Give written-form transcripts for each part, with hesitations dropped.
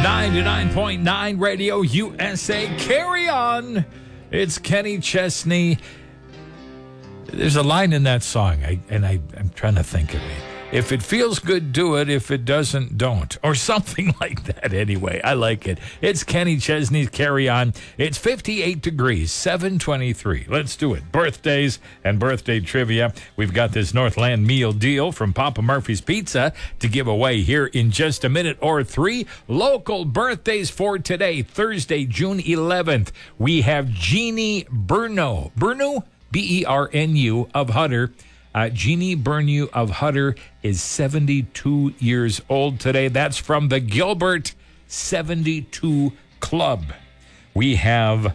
99.9 Radio USA. Carry on. It's Kenny Chesney. There's a line in that song, I'm trying to think of it. If it feels good, do it. If it doesn't, don't. Or something like that anyway. I like it. It's Kenny Chesney's Carry On. It's 58 degrees, 7:23. Let's do it. Birthdays and birthday trivia. We've got this Northland meal deal from Papa Murphy's Pizza to give away here in just a minute or three. Local birthdays for today, Thursday, June 11th. We have Jeannie Bernu, B-E-R-N-U, of Hutter. Jeannie Bernu of Hutter is 72 years old today. That's from the Gilbert 72 Club. We have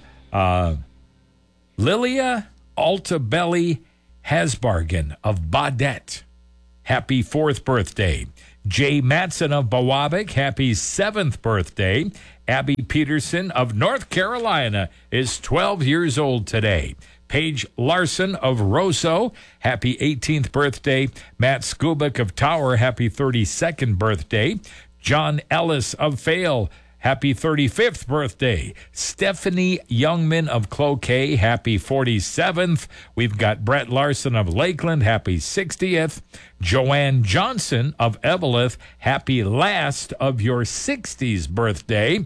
Lilia Altabelli Hasbargen of Baudette. Happy 4th birthday. Jay Matson of Bawabik, happy 7th birthday. Abby Peterson of North Carolina is 12 years old today. Paige Larson of Roseau, happy 18th birthday. Matt Skubik of Tower, happy 32nd birthday. John Ellis of Fale, happy 35th birthday. Stephanie Youngman of Cloquet, happy 47th. We've got Brett Larson of Lakeland, happy 60th. Joanne Johnson of Eveleth, happy last of your 60s birthday.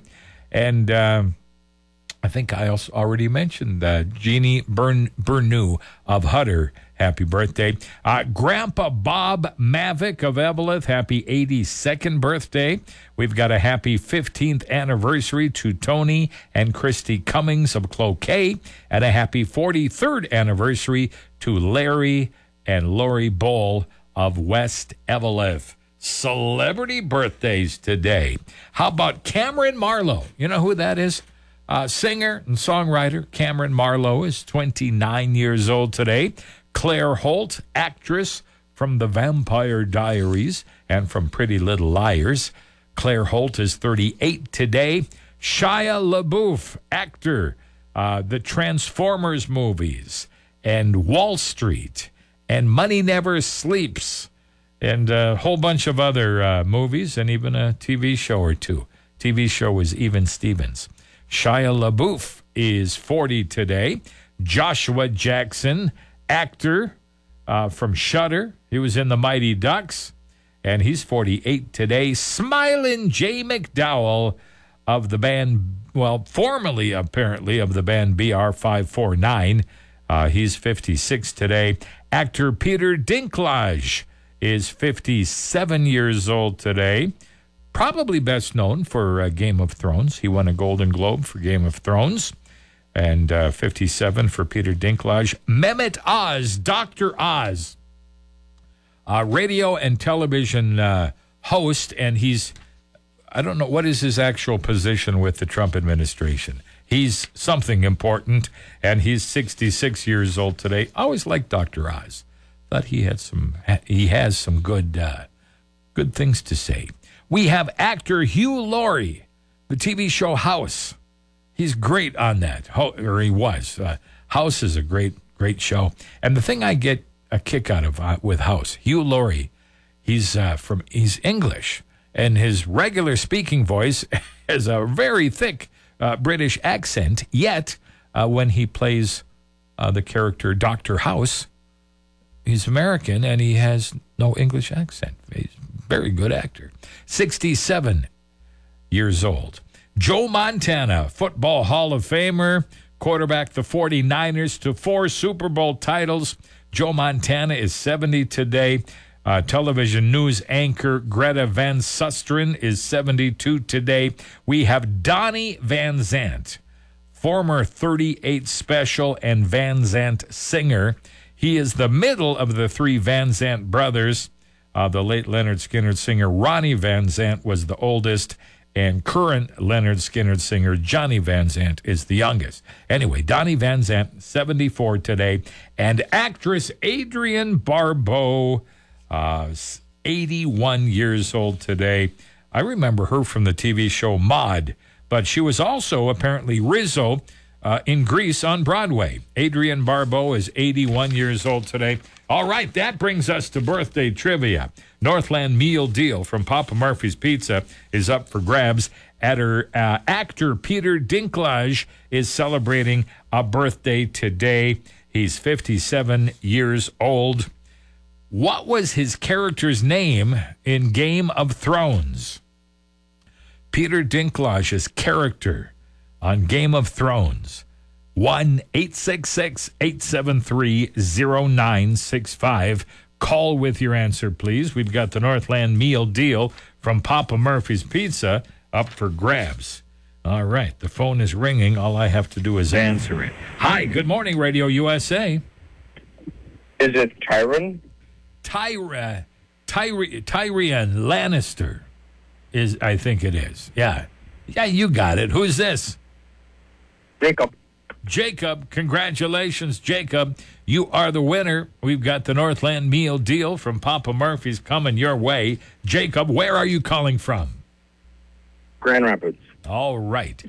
And I think I also already mentioned Jeannie Bernu of Hutter. Happy birthday. Grandpa Bob Mavick of Eveleth. Happy 82nd birthday. We've got a happy 15th anniversary to Tony and Christy Cummings of Cloquet. And a happy 43rd anniversary to Larry and Lori Bowl of West Eveleth. Celebrity birthdays today. How about Cameron Marlowe? You know who that is? Singer and songwriter Cameron Marlowe is 29 years old today. Claire Holt, actress from The Vampire Diaries and from Pretty Little Liars. Claire Holt is 38 today. Shia LaBeouf, actor, the Transformers movies and Wall Street and Money Never Sleeps and a whole bunch of other movies and even a TV show or two. TV show was Even Stevens. Shia LaBeouf is 40 today. Joshua Jackson, actor from Shudder. He was in The Mighty Ducks, and he's 48 today. Smilin' Jay McDowell of the band, well, formerly apparently of the band BR549. He's 56 today. Actor Peter Dinklage is 57 years old today. Probably best known for Game of Thrones. He won a Golden Globe for Game of Thrones. And 57 for Peter Dinklage. Mehmet Oz, Dr. Oz, radio and television host. And he's, I don't know, what is his actual position with the Trump administration? He's something important, and he's 66 years old today. I always liked Dr. Oz. Thought he has some good things to say. We have actor Hugh Laurie, the TV show House. He's great on that, or he was. House is a great show. And the thing I get a kick out of with House, Hugh Laurie, he's English, and his regular speaking voice has a very thick British accent. Yet, when he plays the character Dr. House, he's American and he has no English accent. He's very good actor. 67 years old. Joe Montana, Football Hall of Famer, quarterback the 49ers to 4 Super Bowl titles. Joe Montana is 70 today. Television news anchor Greta Van Susteren is 72 today. We have Donnie Van Zant, former 38 Special and Van Zant singer. He is the middle of the 3 Van Zant brothers. The late Leonard Skinner singer Ronnie Van Zant was the oldest, and current Leonard Skinner singer Johnny Van Zant is the youngest. Anyway, Donnie Van Zant, 74 today, and actress Adrienne Barbeau, 81 years old today. I remember her from the TV show Maude, but she was also apparently Rizzo in Grease on Broadway. Adrienne Barbeau is 81 years old today. All right, that brings us to birthday trivia. Northland Meal Deal from Papa Murphy's Pizza is up for grabs. Actor Peter Dinklage is celebrating a birthday today. He's 57 years old. What was his character's name in Game of Thrones? Peter Dinklage's character on Game of Thrones. 1-866-873-0965. Call with your answer, please. We've got the Northland meal deal from Papa Murphy's Pizza up for grabs. All right, the phone is ringing. All I have to do is answer it. Hi, good morning, Radio USA. Is it Tyrion? Tyrion Lannister is, I think it is. Yeah, you got it. Who's this? Jacob, congratulations, Jacob. You are the winner. We've got the Northland meal deal from Papa Murphy's coming your way. Jacob, where are you calling from? Grand Rapids. All right.